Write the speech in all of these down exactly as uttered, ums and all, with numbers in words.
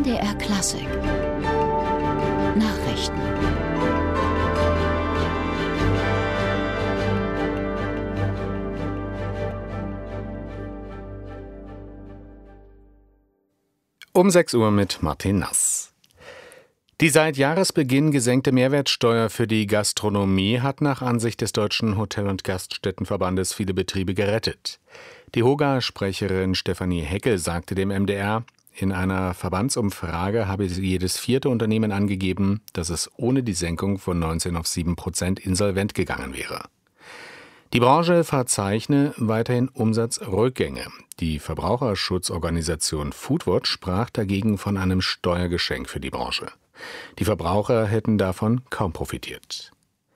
M D R Klassik Nachrichten. Um sechs Uhr mit Martin Nass. Die seit Jahresbeginn gesenkte Mehrwertsteuer für die Gastronomie hat nach Ansicht des Deutschen Hotel- und Gaststättenverbandes viele Betriebe gerettet. Die Hoga-Sprecherin Stefanie Heckel sagte dem M D R, in einer Verbandsumfrage habe jedes vierte Unternehmen angegeben, dass es ohne die Senkung von neunzehn auf sieben Prozent insolvent gegangen wäre. Die Branche verzeichne weiterhin Umsatzrückgänge. Die Verbraucherschutzorganisation Foodwatch sprach dagegen von einem Steuergeschenk für die Branche. Die Verbraucher hätten davon kaum profitiert.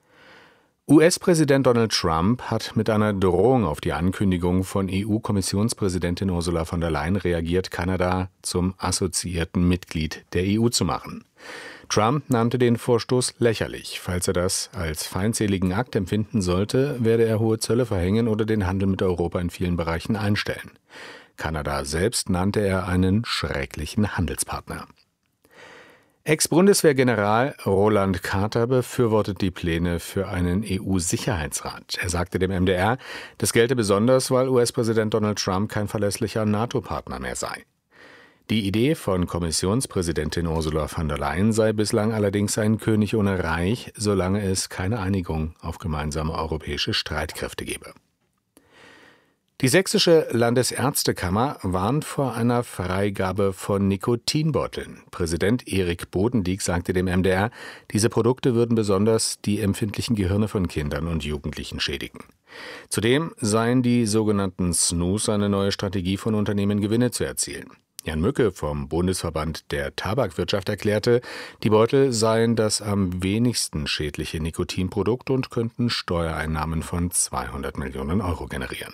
U S-Präsident Donald Trump hat mit einer Drohung auf die Ankündigung von E U-Kommissionspräsidentin Ursula von der Leyen reagiert, Kanada zum assoziierten Mitglied der E U zu machen. Trump nannte den Vorstoß lächerlich. Falls er das als feindseligen Akt empfinden sollte, werde er hohe Zölle verhängen oder den Handel mit Europa in vielen Bereichen einstellen. Kanada selbst nannte er einen schrecklichen Handelspartner. Ex-Bundeswehrgeneral Roland Carter befürwortet die Pläne für einen E U-Sicherheitsrat. Er sagte dem M D R, das gelte besonders, weil U S-Präsident Donald Trump kein verlässlicher NATO-Partner mehr sei. Die Idee von Kommissionspräsidentin Ursula von der Leyen sei bislang allerdings ein König ohne Reich, solange es keine Einigung auf gemeinsame europäische Streitkräfte gebe. Die sächsische Landesärztekammer warnt vor einer Freigabe von Nikotinbeuteln. Präsident Erik Bodendieck sagte dem M D R, diese Produkte würden besonders die empfindlichen Gehirne von Kindern und Jugendlichen schädigen. Zudem seien die sogenannten Snus eine neue Strategie von Unternehmen, Gewinne zu erzielen. Jan Mücke vom Bundesverband der Tabakwirtschaft erklärte, die Beutel seien das am wenigsten schädliche Nikotinprodukt und könnten Steuereinnahmen von zweihundert Millionen Euro generieren.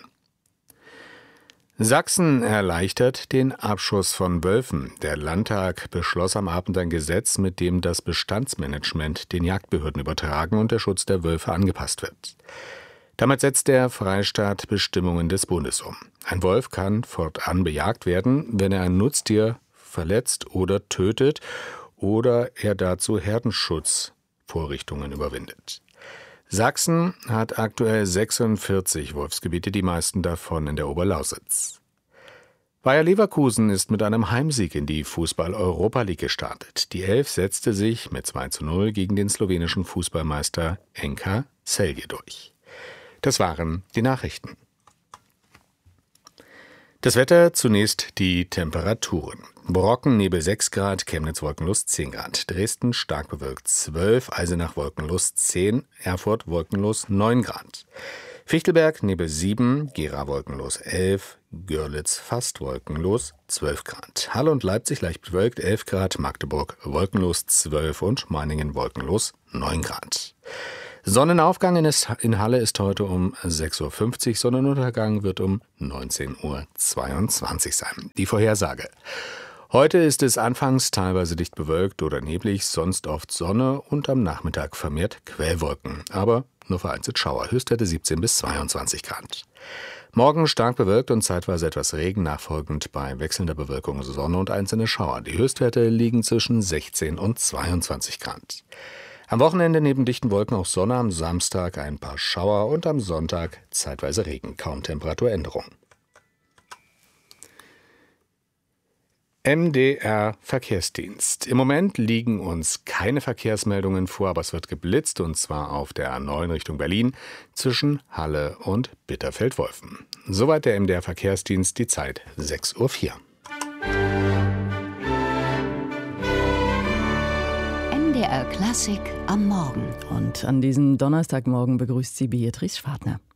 Sachsen erleichtert den Abschuss von Wölfen. Der Landtag beschloss am Abend ein Gesetz, mit dem das Bestandsmanagement den Jagdbehörden übertragen und der Schutz der Wölfe angepasst wird. Damit setzt der Freistaat Bestimmungen des Bundes um. Ein Wolf kann fortan bejagt werden, wenn er ein Nutztier verletzt oder tötet oder er dazu Herdenschutzvorrichtungen überwindet. Sachsen hat aktuell sechsundvierzig Wolfsgebiete, die meisten davon in der Oberlausitz. Bayer Leverkusen ist mit einem Heimsieg in die Fußball-Europa League gestartet. Die Elf setzte sich mit zwei zu null gegen den slowenischen Fußballmeister Enka Celje durch. Das waren die Nachrichten. Das Wetter, zunächst die Temperaturen. Brocken, Nebel sechs Grad, Chemnitz wolkenlos zehn Grad, Dresden stark bewölkt zwölf, Eisenach wolkenlos zehn, Erfurt wolkenlos neun Grad. Fichtelberg, Nebel sieben, Gera wolkenlos elf, Görlitz fast wolkenlos zwölf Grad. Halle und Leipzig leicht bewölkt elf Grad, Magdeburg wolkenlos zwölf und Meiningen wolkenlos neun Grad. Sonnenaufgang in Halle ist heute um sechs Uhr fünfzig, Sonnenuntergang wird um neunzehn Uhr zweiundzwanzig sein. Die Vorhersage. Heute ist es anfangs teilweise dicht bewölkt oder neblig, sonst oft Sonne und am Nachmittag vermehrt Quellwolken, aber nur vereinzelt Schauer, Höchstwerte siebzehn bis zweiundzwanzig Grad. Morgen stark bewölkt und zeitweise etwas Regen, nachfolgend bei wechselnder Bewölkung Sonne und einzelne Schauer. Die Höchstwerte liegen zwischen sechzehn und zweiundzwanzig Grad. Am Wochenende neben dichten Wolken auch Sonne, am Samstag ein paar Schauer und am Sonntag zeitweise Regen, kaum Temperaturänderung. M D R Verkehrsdienst. Im Moment liegen uns keine Verkehrsmeldungen vor, aber es wird geblitzt und zwar auf der A neun Richtung Berlin zwischen Halle und Bitterfeld-Wolfen. Soweit der M D R Verkehrsdienst, die Zeit sechs Uhr vier. M D R Klassik am Morgen. Und an diesem Donnerstagmorgen begrüßt sie Beatrice Schwartner.